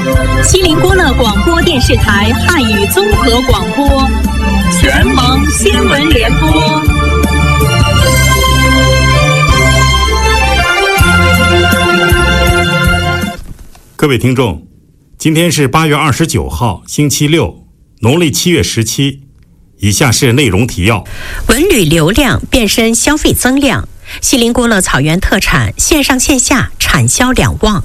锡林郭勒广播电视台汉语综合广播，全盟新闻联播。 各位听众，今天是8月29号，星期六，农历7月17。以下是内容提要： 文旅流量变身消费增量，锡林郭勒草原特产线上线下产销两旺。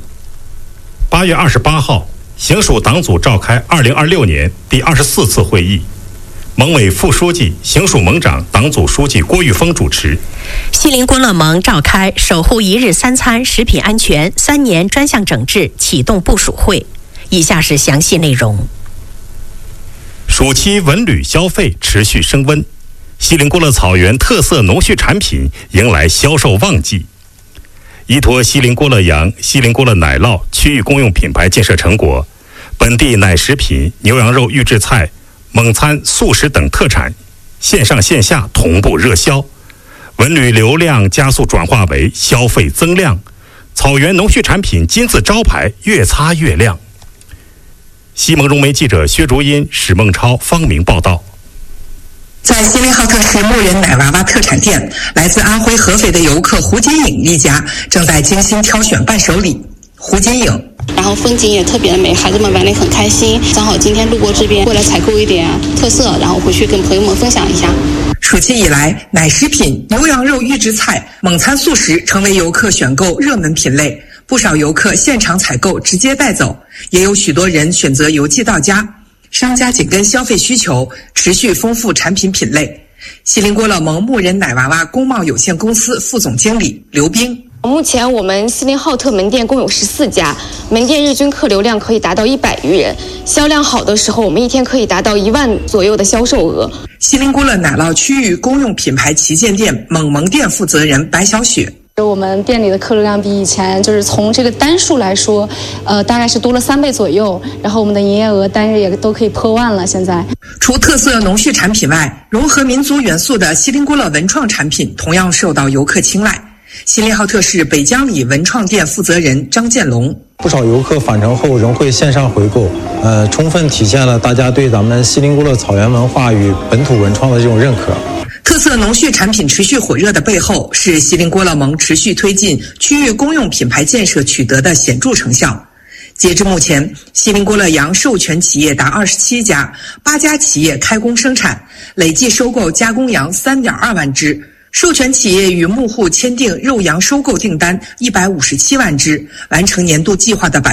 8月28号，行署党组召开2026年第24次会议，盟委副书记、行署盟长、党组书记郭玉峰主持。 锡林郭勒盟召开守护一日三餐食品安全3年专项整治启动部署会。以下是详细内容。 暑期文旅消费持续升温，锡林郭勒草原特色农畜产品迎来销售旺季。依托锡林郭勒羊、锡林郭勒奶酪区域公用品牌建设成果，本地奶食品、牛羊肉预制菜、蒙餐、素食等特产线上线下同步热销，文旅流量加速转化为消费增量，草原农畜产品金字招牌越擦越亮。西蒙融媒记者薛竹英、史梦超、方明报道。 在锡林浩特市牧人奶娃娃特产店，来自安徽合肥的游客胡金颖一家正在精心挑选伴手礼。胡金颖， 然后风景也特别的美，孩子们玩得很开心。正好今天路过这边，过来采购一点特色，然后回去跟朋友们分享一下。 暑期以来，奶食品、牛羊肉预制菜、蒙餐素食成为游客选购热门品类。不少游客现场采购直接带走，也有许多人选择邮寄到家。商家紧跟消费需求，持续丰富产品品类。锡林郭勒盟牧人奶娃娃工贸有限公司副总经理刘冰， 目前我们锡林浩特门店共有14家，门店日均客流量可以达到100余人，销量好的时候我们一天可以达到1万左右的销售额。 锡林郭勒奶酪区域公用品牌旗舰店蒙店负责人白小雪， 我们店里的客流量比以前就是从这个单数来说，大概是多了3倍左右，然后我们的营业额单日也都可以破万了。现在， 除特色农畜产品外，融合民族元素的锡林郭勒文创产品同样受到游客青睐。锡林浩特市北江里文创店负责人张建龙， 不少游客返程后仍会线上回购，充分体现了大家对咱们锡林郭勒草原文化与本土文创的这种认可。 特色农畜产品持续火热的背后，是锡林郭勒盟持续推进区域公用品牌建设取得的显著成效。截至目前，锡林郭勒羊授权企业达27家，8家企业开工生产，累计收购加工羊3.2万只。授权企业与牧户签订肉羊收购订单157万只，完成年度计划的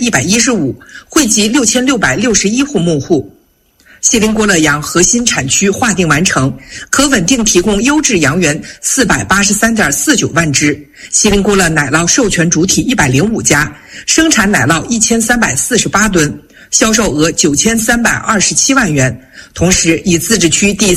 115%，惠及6661户牧户。锡林郭勒羊核心产区划定完成，可稳定提供优质羊源483.49万只。锡林郭勒奶酪授权主体105家，生产奶酪1348吨，销售额9327万元。同时，以自治区第